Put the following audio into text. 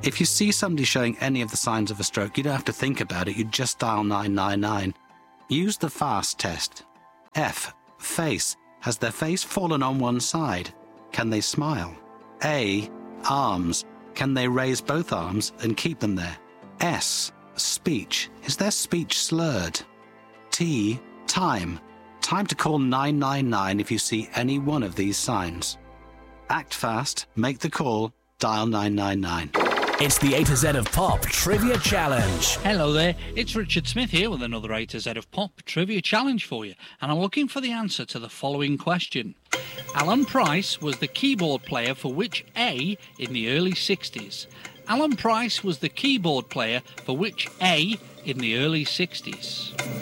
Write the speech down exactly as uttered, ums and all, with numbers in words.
If you see somebody showing any of the signs of a stroke, you don't have to think about it, you just dial nine nine nine. Use the FAST test. F. Face. Has their face fallen on one side? Can they smile? A. Arms. Can they raise both arms and keep them there? S. Speech. Is their speech slurred? T. Time. Time to call nine nine nine if you see any one of these signs. Act fast, make the call, dial nine nine nine. It's the A to Z of Pop Trivia Challenge. Hello there, it's Richard Smith here with another A to Z of Pop Trivia Challenge for you, and I'm looking for the answer to the following question. Alan Price was the keyboard player for which A in the early sixties? Alan Price was the keyboard player for which A in the early sixties?